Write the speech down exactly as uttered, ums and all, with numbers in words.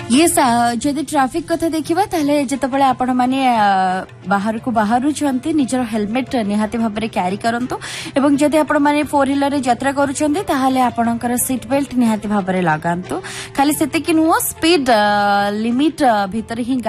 ये जदि ट्रैफिक कथा देखिबा ताले जेतबेले आपण माने बाहर को बाहरु छंती निजर हेलमेट निहाती भाबरे कैरी करंतो एवं जदि आपण माने फोर व्हीलर रे यात्रा करूछंती ताहाले आपणकर सीट बेल्ट निहाती भाबरे लगांतो खाली सेते कि नुओ स्पीड लिमिट भीतर ही